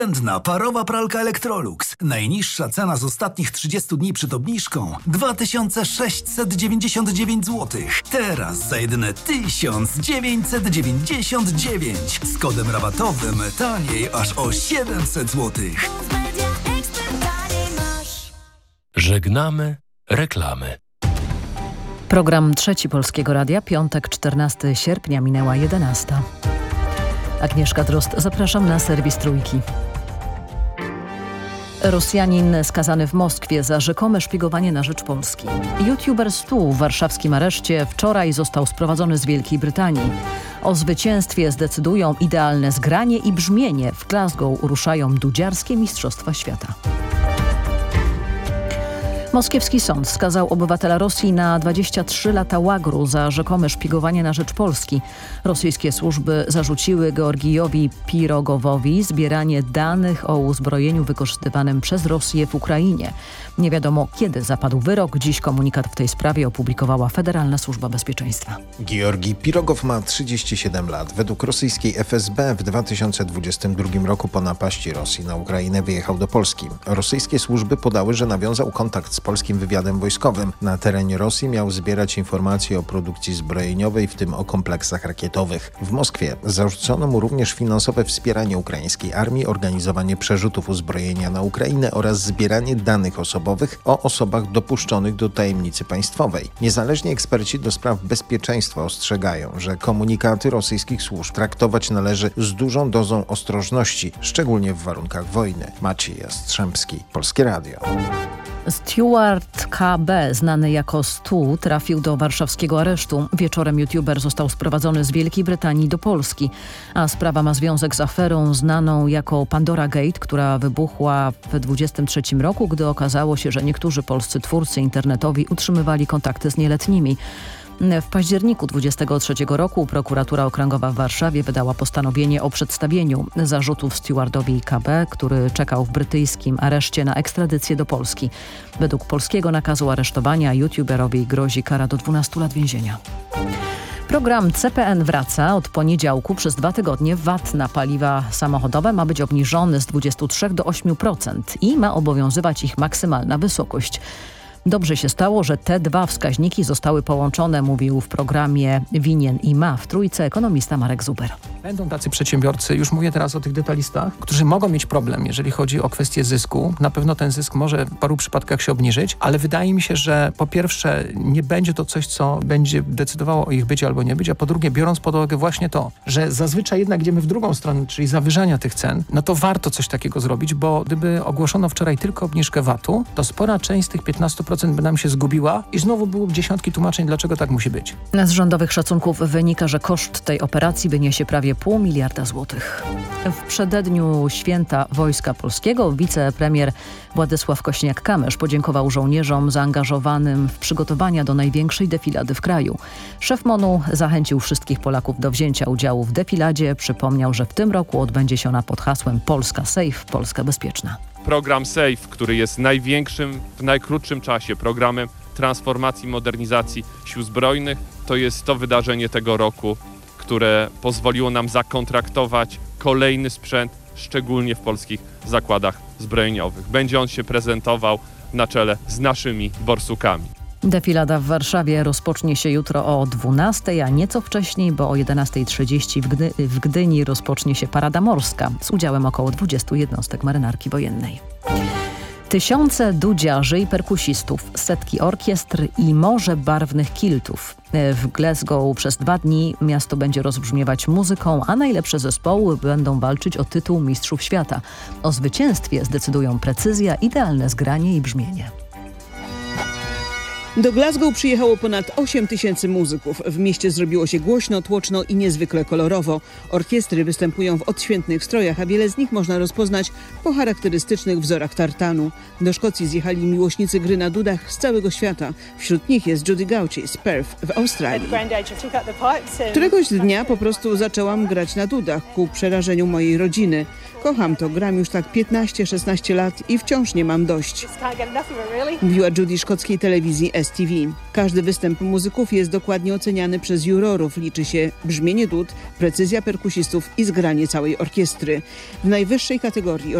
Pędna parowa pralka Electrolux. Najniższa cena z ostatnich 30 dni przed obniżką 2699 zł. Teraz za jedyne 1999. Z kodem rabatowym taniej aż o 700 zł. Żegnamy reklamy. Program Trzeci Polskiego Radia, piątek 14 sierpnia, minęła 11. Agnieszka Drozd, zapraszam na serwis Trójki. Rosjanin skazany w Moskwie za rzekome szpiegowanie na rzecz Polski. YouTuber Stu w warszawskim areszcie wczoraj został sprowadzony z Wielkiej Brytanii. O zwycięstwie zdecydują idealne zgranie i brzmienie. W Glasgow ruszają dudziarskie Mistrzostwa Świata. Moskiewski sąd skazał obywatela Rosji na 23 lata łagru za rzekome szpiegowanie na rzecz Polski. Rosyjskie służby zarzuciły Georgijowi Pirogowowi zbieranie danych o uzbrojeniu wykorzystywanym przez Rosję w Ukrainie. Nie wiadomo, kiedy zapadł wyrok. Dziś komunikat w tej sprawie opublikowała Federalna Służba Bezpieczeństwa. Georgi Pirogow ma 37 lat. Według rosyjskiej FSB w 2022 roku po napaści Rosji na Ukrainę wyjechał do Polski. Rosyjskie służby podały, że nawiązał kontakt z polskim wywiadem wojskowym. Na terenie Rosji miał zbierać informacje o produkcji zbrojeniowej, w tym o kompleksach rakietowych. W Moskwie zarzucono mu również finansowe wspieranie ukraińskiej armii, organizowanie przerzutów uzbrojenia na Ukrainę oraz zbieranie danych osobowych o osobach dopuszczonych do tajemnicy państwowej. Niezależni eksperci do spraw bezpieczeństwa ostrzegają, że komunikaty rosyjskich służb traktować należy z dużą dozą ostrożności, szczególnie w warunkach wojny. Maciej Jastrzębski, Polskie Radio. Stuart KB, znany jako Stu, trafił do warszawskiego aresztu. Wieczorem youtuber został sprowadzony z Wielkiej Brytanii do Polski, a sprawa ma związek z aferą znaną jako Pandora Gate, która wybuchła w 2023 roku, gdy okazało się, że niektórzy polscy twórcy internetowi utrzymywali kontakty z nieletnimi. W październiku 2023 roku prokuratura okręgowa w Warszawie wydała postanowienie o przedstawieniu zarzutów Stewardowi KB, który czekał w brytyjskim areszcie na ekstradycję do Polski. Według polskiego nakazu aresztowania youtuberowi grozi kara do 12 lat więzienia. Program CPN wraca. Od poniedziałku przez 2 tygodnie VAT na paliwa samochodowe ma być obniżony z 23 do 8% i ma obowiązywać ich maksymalna wysokość. Dobrze się stało, że te dwa wskaźniki zostały połączone, mówił w programie Winien i Ma w Trójce ekonomista Marek Zuber. Będą tacy przedsiębiorcy, już mówię teraz o tych detalistach, którzy mogą mieć problem, jeżeli chodzi o kwestię zysku. Na pewno ten zysk może w paru przypadkach się obniżyć, ale wydaje mi się, że po pierwsze nie będzie to coś, co będzie decydowało o ich byciu albo nie być, a po drugie, biorąc pod uwagę właśnie to, że zazwyczaj jednak idziemy w drugą stronę, czyli zawyżania tych cen, no to warto coś takiego zrobić, bo gdyby ogłoszono wczoraj tylko obniżkę VAT-u, to spora część z tych 15% by nam się zgubiła i znowu były dziesiątki tłumaczeń, dlaczego tak musi być. Z rządowych szacunków wynika, że koszt tej operacji wyniesie prawie 500 miliarda złotych. W przededniu święta Wojska Polskiego wicepremier Władysław Kośniak-Kamysz podziękował żołnierzom zaangażowanym w przygotowania do największej defilady w kraju. Szef MON-u zachęcił wszystkich Polaków do wzięcia udziału w defiladzie. Przypomniał, że w tym roku odbędzie się ona pod hasłem Polska Safe, Polska Bezpieczna. Program SAFE, który jest największym w najkrótszym czasie programem transformacji i modernizacji Sił Zbrojnych, to jest to wydarzenie tego roku, które pozwoliło nam zakontraktować kolejny sprzęt, szczególnie w polskich zakładach zbrojeniowych. Będzie on się prezentował na czele z naszymi borsukami. Defilada w Warszawie rozpocznie się jutro o 12:00, a nieco wcześniej, bo o 11:30 w Gdyni rozpocznie się parada morska z udziałem około 20 jednostek marynarki wojennej. Tysiące dudziarzy i perkusistów, setki orkiestr i morze barwnych kiltów. W Glasgow przez 2 dni miasto będzie rozbrzmiewać muzyką, a najlepsze zespoły będą walczyć o tytuł Mistrzów Świata. O zwycięstwie zdecydują precyzja, idealne zgranie i brzmienie. Do Glasgow przyjechało ponad 8 000 muzyków. W mieście zrobiło się głośno, tłoczno i niezwykle kolorowo. Orkiestry występują w odświętnych strojach, a wiele z nich można rozpoznać po charakterystycznych wzorach tartanu. Do Szkocji zjechali miłośnicy gry na dudach z całego świata. Wśród nich jest Judy Gauchi z Perth w Australii. Któregoś dnia po prostu zaczęłam grać na dudach ku przerażeniu mojej rodziny. Kocham to, gram już tak 15-16 lat i wciąż nie mam dość. Mówiła Judy szkockiej telewizji STV. Każdy występ muzyków jest dokładnie oceniany przez jurorów. Liczy się brzmienie dud, precyzja perkusistów i zgranie całej orkiestry. W najwyższej kategorii